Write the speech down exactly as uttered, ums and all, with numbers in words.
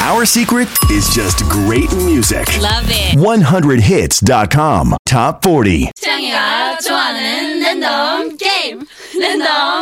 Our secret is just great music. Love it. one hundred hits dot com Top forty. 태양이가 좋아하는 랜덤 게임. 랜덤